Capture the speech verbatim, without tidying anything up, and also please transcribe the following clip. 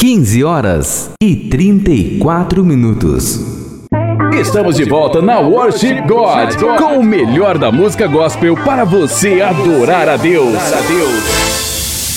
quinze horas e trinta e quatro minutos. Estamos de volta na Worship God, com o melhor da música gospel para você adorar a Deus.